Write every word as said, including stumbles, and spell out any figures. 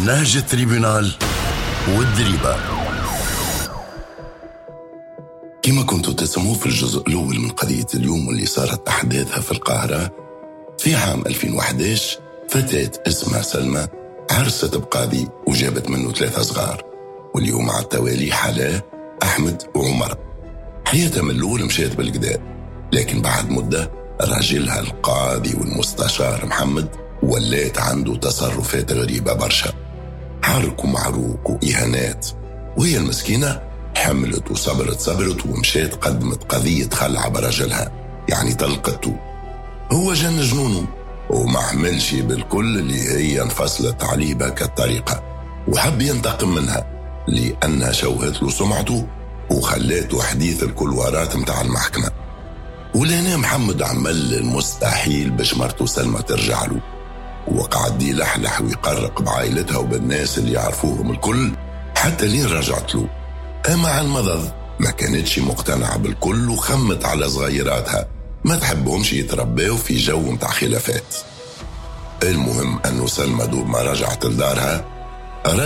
نهج التريبيونال والدريبة. كما كنتوا تسمعوا في الجزء الأول من قضية اليوم واللي صارت أحداثها في القاهرة، في عام ألفين وأحد عشر فتاة اسمها سلمى عرست بقاضي وجابت منه ثلاثة صغار، واليوم على التوالي حلا أحمد وعمر. حياتها من الأول مشيت بالقداء، لكن بعد مدة راجلها القاضي والمستشار محمد ولات عنده تصرفات غريبة برشا، حرك ومعروك وإهانات، وهي المسكينة حملت وصبرت صبرت ومشيت قدمت قضية خلع برجلها، يعني طلقته. هو جن جنونه وما حملش بالكل اللي هي انفصلت عليه بك الطريقة، وحب ينتقم منها لأنها شوهت له سمعته وخلاته حديث الكلوارات متاع المحكمة. ولهنا محمد عمل المستحيل باش مرته سلمى ترجع له، وقعد يلحلح ويقرق بعائلتها وبالناس اللي يعرفوهم الكل حتى لين رجعت له. أما على المضض ما كانتش مقتنعة بالكل وخمت على صغيراتها ما تحبهمش يتربوا في جو متاع خلافات. المهم أنه سلمى دوب ما رجعت لدارها